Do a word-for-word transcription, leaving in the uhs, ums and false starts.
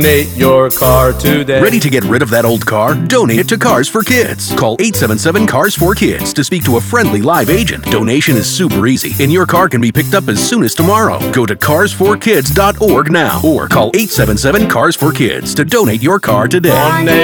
Donate your car today. Ready to get rid of that old car? Donate it to Cars for Kids. Call eight seven seven, C A R S for Kids to speak to a friendly live agent. Donation is super easy, and your car can be picked up as soon as tomorrow. Go to cars for kids dot org now or call eight seven seven, C A R S for Kids to donate your car today.